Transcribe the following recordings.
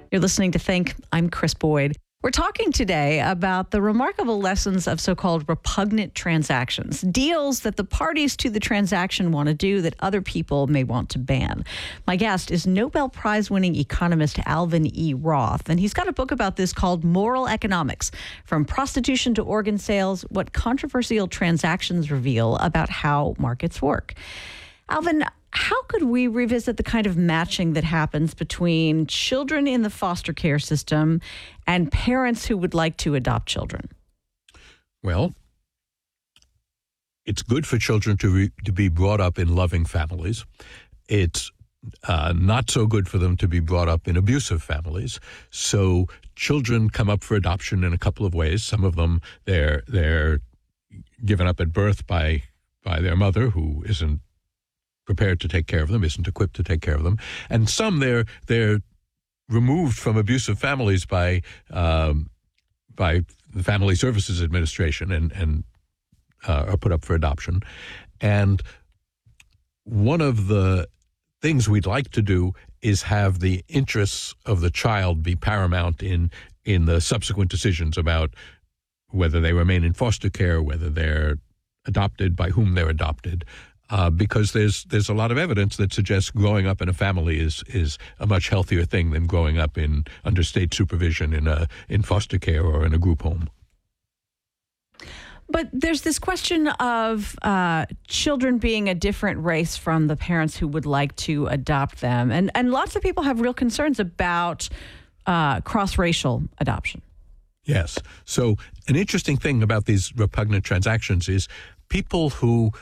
You're listening to Think. I'm Chris Boyd. We're talking today about the remarkable lessons of so-called repugnant transactions, deals that the parties to the transaction want to do that other people may want to ban. My guest is Nobel Prize-winning economist Alvin E. Roth, and he's got a book about this called Moral Economics: From Prostitution to Organ Sales, What Controversial Transactions Reveal About How Markets Work. Alvin, how could we revisit the kind of matching that happens between children in the foster care system and parents who would like to adopt children? Well, it's good for children to be brought up in loving families. It's not so good for them to be brought up in abusive families. So children come up for adoption in a couple of ways. Some of them, they're given up at birth by their mother, who isn't prepared to take care of them, isn't equipped to take care of them, and some they're removed from abusive families by the Family Services Administration and are put up for adoption. And one of the things we'd like to do is have the interests of the child be paramount in the subsequent decisions about whether they remain in foster care, whether they're adopted, by whom they're adopted. Because there's a lot of evidence that suggests growing up in a family is a much healthier thing than growing up under state supervision in foster care or in a group home. But there's this question of children being a different race from the parents who would like to adopt them. And lots of people have real concerns about cross-racial adoption. Yes. So an interesting thing about these repugnant transactions is people who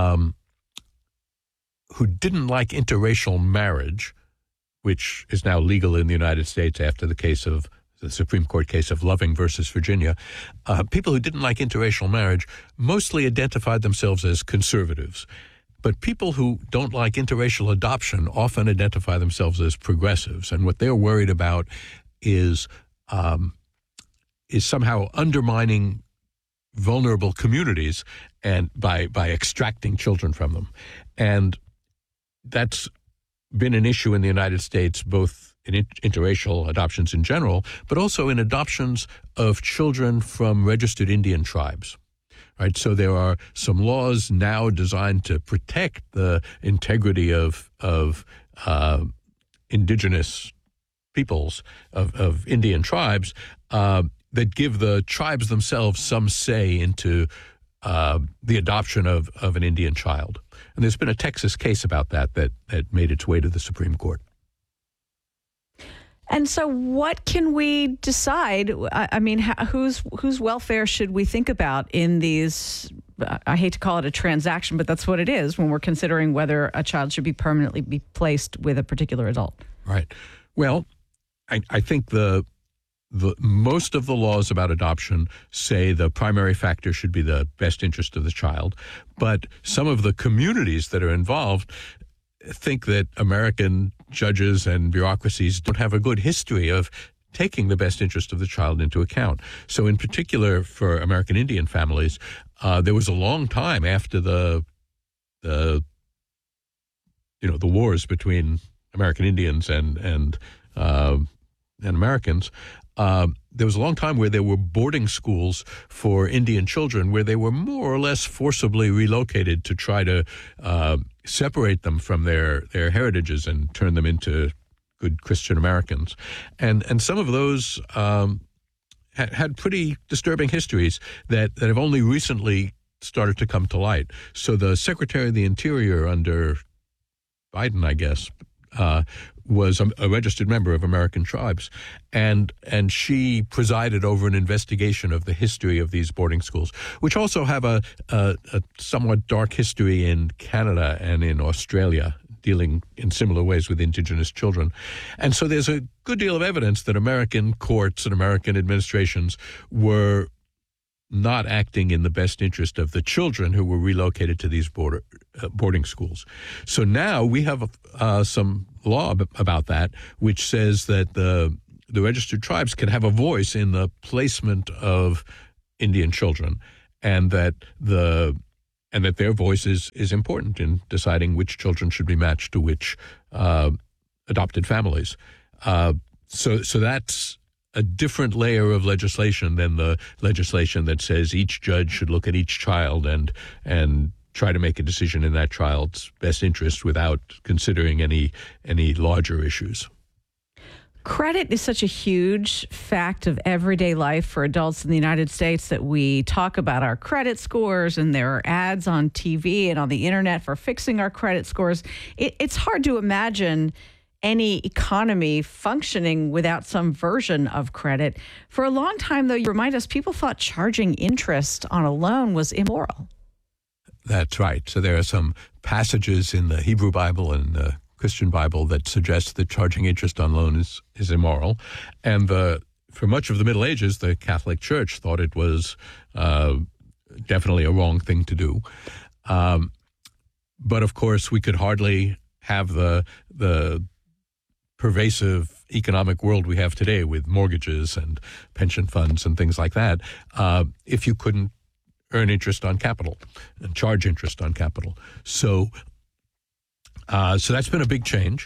didn't like interracial marriage, which is now legal in the United States after the Supreme Court case of Loving versus Virginia. People who didn't like interracial marriage mostly identified themselves as conservatives. But people who don't like interracial adoption often identify themselves as progressives. And what they're worried about is somehow undermining vulnerable communities and by extracting children from them. And that's been an issue in the United States, both in interracial adoptions in general, but also in adoptions of children from registered Indian tribes. Right? So there are some laws now designed to protect the integrity of indigenous peoples, of Indian tribes, that give the tribes themselves some say into the adoption of an Indian child. And there's been a Texas case about that made its way to the Supreme Court. And so what can we decide? I mean, whose welfare should we think about in these, I hate to call it a transaction, but that's what it is when we're considering whether a child should be permanently be placed with a particular adult? Right. Well, I think the most of the laws about adoption say the primary factor should be the best interest of the child, but some of the communities that are involved think that American judges and bureaucracies don't have a good history of taking the best interest of the child into account. So in particular for American Indian families, there was a long time after the wars between American Indians and Americans. There was a long time where there were boarding schools for Indian children where they were more or less forcibly relocated to try to separate them from their heritages and turn them into good Christian Americans. And some of those had pretty disturbing histories that have only recently started to come to light. So the Secretary of the Interior under Biden, I guess, was a registered member of American tribes, and she presided over an investigation of the history of these boarding schools, which also have a somewhat dark history in Canada and in Australia, dealing in similar ways with indigenous children. And so there's a good deal of evidence that American courts and American administrations were not acting in the best interest of the children who were relocated to these boarding schools. So now we have some law about that, which says that the registered tribes can have a voice in the placement of Indian children, and that their voice is important in deciding which children should be matched to which adopted families. So that's a different layer of legislation than the legislation that says each judge should look at each child and try to make a decision in that child's best interest without considering any larger issues. Credit is such a huge fact of everyday life for adults in the United States that we talk about our credit scores, and there are ads on TV and on the internet for fixing our credit scores. It's hard to imagine any economy functioning without some version of credit. For a long time, though, you remind us, people thought charging interest on a loan was immoral. That's right. So there are some passages in the Hebrew Bible and the Christian Bible that suggest that charging interest on loans is immoral. And for much of the Middle Ages, the Catholic Church thought it was definitely a wrong thing to do. But of course, we could hardly have the pervasive economic world we have today with mortgages and pension funds and things like that if you couldn't earn interest on capital and charge interest on capital. So that's been a big change,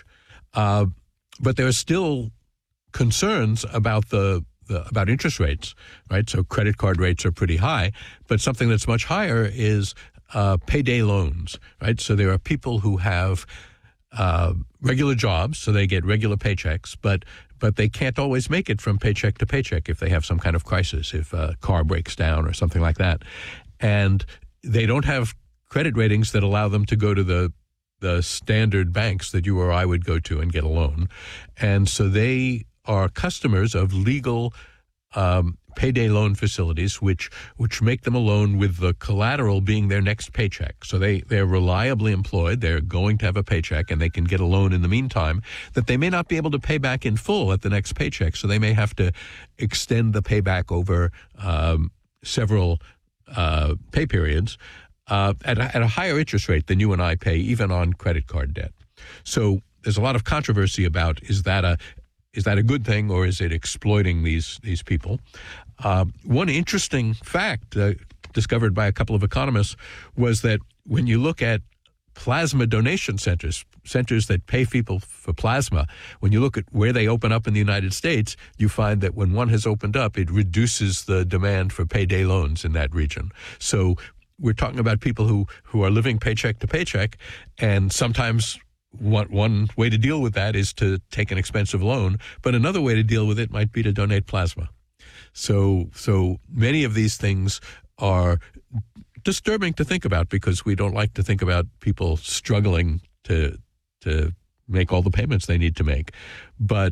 but there are still concerns about about interest rates, right? So credit card rates are pretty high, but something that's much higher is payday loans, right? So there are people who have regular jobs, so they get regular paychecks, but they can't always make it from paycheck to paycheck if they have some kind of crisis, if a car breaks down or something like that. And they don't have credit ratings that allow them to go to the standard banks that you or I would go to and get a loan. And so they are customers of legal payday loan facilities, which make them a loan with the collateral being their next paycheck. So they're reliably employed, they're going to have a paycheck, and they can get a loan in the meantime that they may not be able to pay back in full at the next paycheck. So they may have to extend the payback over several pay periods at a higher interest rate than you and I pay, even on credit card debt. So there's a lot of controversy about is that a good thing, or is it exploiting these people? One interesting fact discovered by a couple of economists was that when you look at plasma donation centers that pay people for plasma, when you look at where they open up in the United States, you find that when one has opened up, it reduces the demand for payday loans in that region. So we're talking about people who are living paycheck to paycheck, and sometimes one way to deal with that is to take an expensive loan, but another way to deal with it might be to donate plasma. So many of these things are disturbing to think about because we don't like to think about people struggling to make all the payments they need to make. But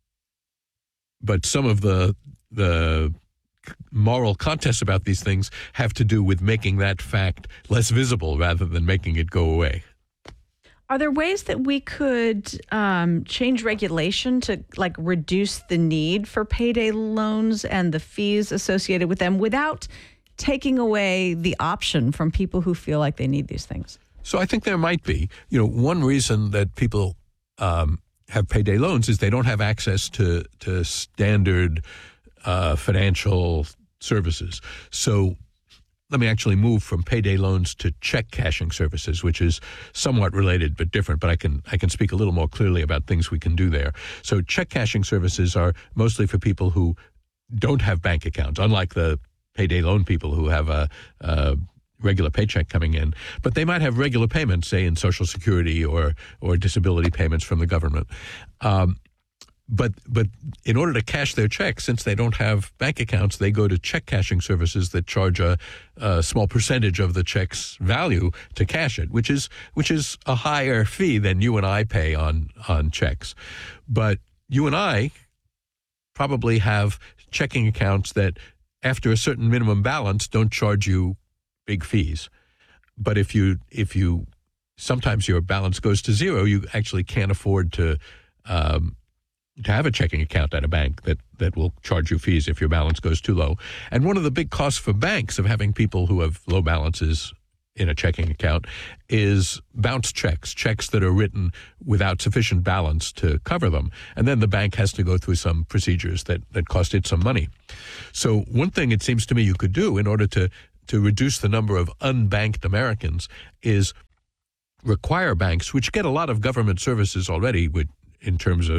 some of the moral contests about these things have to do with making that fact less visible rather than making it go away. Are there ways that we could change regulation to reduce the need for payday loans and the fees associated with them without taking away the option from people who feel like they need these things? So I think there might be. One reason that people have payday loans is they don't have access to standard financial services. So let me actually move from payday loans to check cashing services, which is somewhat related but different, but I can speak a little more clearly about things we can do there. So check cashing services are mostly for people who don't have bank accounts, unlike the payday loan people who have a regular paycheck coming in. But they might have regular payments, say in Social Security or disability payments from the government. But in order to cash their checks, since they don't have bank accounts, they go to check cashing services that charge a small percentage of the check's value to cash it, which is a higher fee than you and I pay on checks. But you and I probably have checking accounts that, after a certain minimum balance, don't charge you big fees. But if you sometimes your balance goes to zero, you actually can't afford to have a checking account at a bank that will charge you fees if your balance goes too low. And one of the big costs for banks of having people who have low balances in a checking account is bounce checks that are written without sufficient balance to cover them. And then the bank has to go through some procedures that cost it some money. So one thing it seems to me you could do in order to reduce the number of unbanked Americans is require banks, which get a lot of government services already in terms of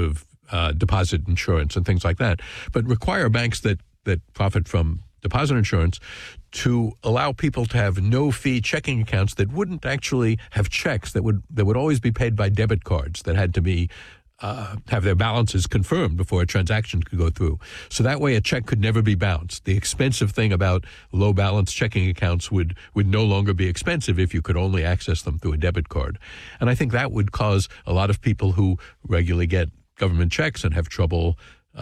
deposit insurance and things like that, but require banks that profit from deposit insurance to allow people to have no-fee checking accounts that wouldn't actually have checks, that would always be paid by debit cards that had to be have their balances confirmed before a transaction could go through. So that way a check could never be bounced. The expensive thing about low balance checking accounts would no longer be expensive if you could only access them through a debit card. And I think that would cause a lot of people who regularly get government checks and have trouble,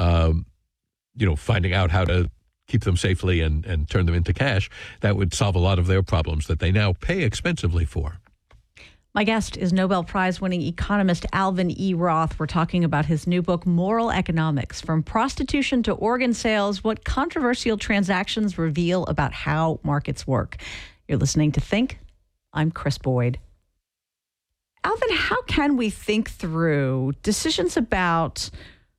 finding out how to keep them safely and turn them into cash. That would solve a lot of their problems that they now pay expensively for. My guest is Nobel Prize-winning economist Alvin E. Roth. We're talking about his new book, Moral Economics: From Prostitution to Organ Sales, What Controversial Transactions Reveal About How Markets Work. You're listening to Think. I'm Chris Boyd. Alvin, how can we think through decisions about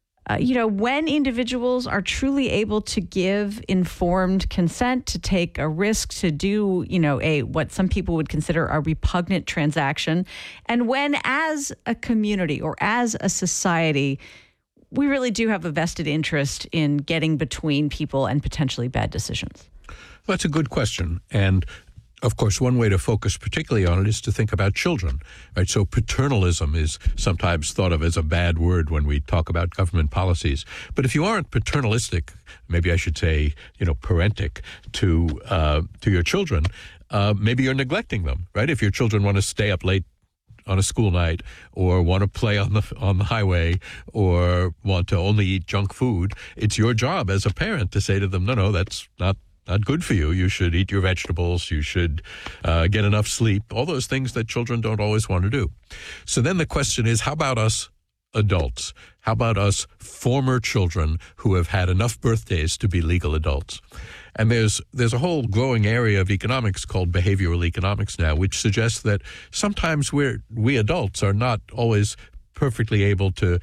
when individuals are truly able to give informed consent, to take a risk, to do, what some people would consider a repugnant transaction, and when, as a community or as a society, we really do have a vested interest in getting between people and potentially bad decisions? Well, that's a good question. And of course, one way to focus particularly on it is to think about children, right? So paternalism is sometimes thought of as a bad word when we talk about government policies. But if you aren't paternalistic, maybe I should say, parentic to your children, maybe you're neglecting them, right? If your children want to stay up late on a school night, or want to play on the highway, or want to only eat junk food, it's your job as a parent to say to them, no, that's not good for you. You should eat your vegetables. You should get enough sleep. All those things that children don't always want to do. So then the question is, how about us adults? How about us former children who have had enough birthdays to be legal adults? And there's a whole growing area of economics called behavioral economics now, which suggests that sometimes we adults are not always perfectly able to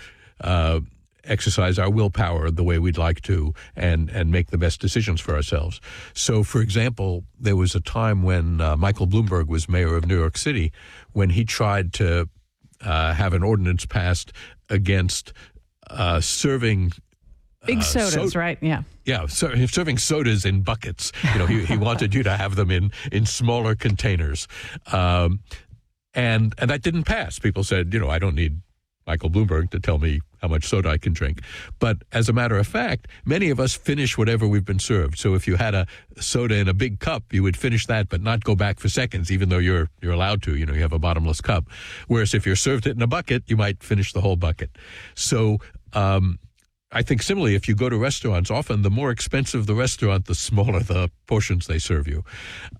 exercise our willpower the way we'd like to and make the best decisions for ourselves. So, for example, there was a time when Michael Bloomberg was mayor of New York City when he tried to have an ordinance passed against serving big sodas, right? Yeah. Yeah, so serving sodas in buckets. He wanted you to have them in smaller containers. And that didn't pass. People said, I don't need Michael Bloomberg to tell me how much soda I can drink. But as a matter of fact, many of us finish whatever we've been served. So if you had a soda in a big cup, you would finish that but not go back for seconds, even though you're allowed to. You have a bottomless cup. Whereas if you're served it in a bucket, you might finish the whole bucket. So I think similarly, if you go to restaurants, often the more expensive the restaurant, the smaller the portions they serve you.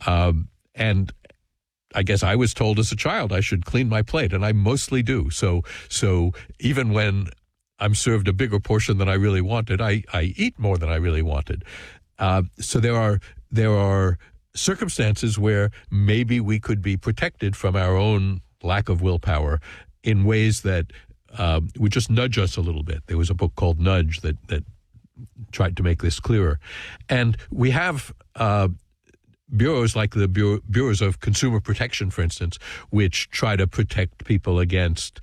And I guess I was told as a child I should clean my plate, and I mostly do. So even when I'm served a bigger portion than I really wanted, I eat more than I really wanted. So there are circumstances where maybe we could be protected from our own lack of willpower in ways that would just nudge us a little bit. There was a book called Nudge that tried to make this clearer. And we have bureaus like the bureaus of consumer protection, for instance, which try to protect people against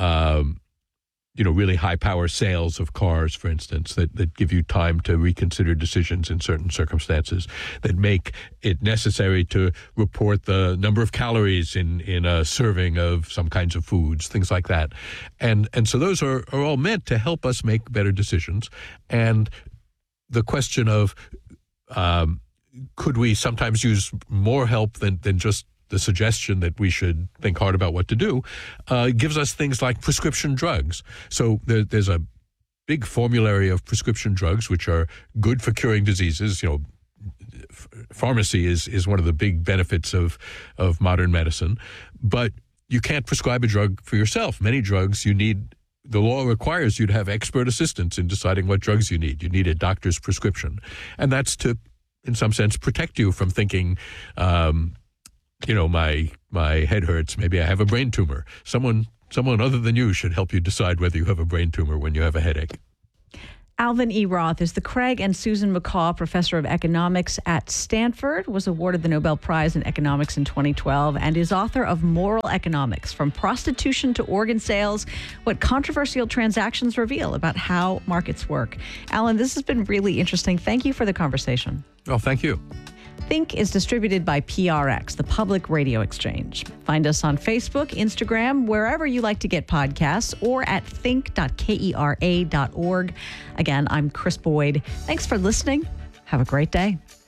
really high power sales of cars, for instance, that give you time to reconsider decisions in certain circumstances, that make it necessary to report the number of calories in a serving of some kinds of foods, things like that. And so those are all meant to help us make better decisions. And the question of could we sometimes use more help than just the suggestion that we should think hard about what to do, gives us things like prescription drugs. So there's a big formulary of prescription drugs which are good for curing diseases. Pharmacy is one of the big benefits of modern medicine, but you can't prescribe a drug for yourself. Many drugs the law requires you to have expert assistance in deciding what drugs you need. You need a doctor's prescription. And that's to, in some sense, protect you from thinking, my head hurts, maybe I have a brain tumor. Someone other than you should help you decide whether you have a brain tumor when you have a headache. Alvin E. Roth is the Craig and Susan McCaw Professor of Economics at Stanford, was awarded the Nobel Prize in Economics in 2012, and is author of Moral Economics, From Prostitution to Organ Sales, What Controversial Transactions Reveal About How Markets Work. Alan, this has been really interesting. Thank you for the conversation. Oh, thank you. Think is distributed by PRX, the Public Radio Exchange. Find us on Facebook, Instagram, wherever you like to get podcasts, or at think.kera.org. Again, I'm Chris Boyd. Thanks for listening. Have a great day.